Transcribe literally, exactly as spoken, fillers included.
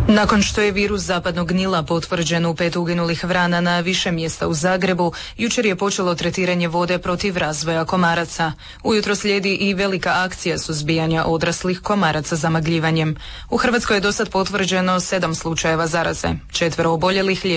Nakon što je virus zapadnog Nila potvrđen u pet uginulih vrana na više mjesta u Zagrebu, jučer je počelo tretiranje vode protiv razvoja komaraca. Ujutro slijedi i velika akcija suzbijanja odraslih komaraca zamagljivanjem. U Hrvatskoj je dosad potvrđeno sedam slučajeva zaraze, četvero oboljelih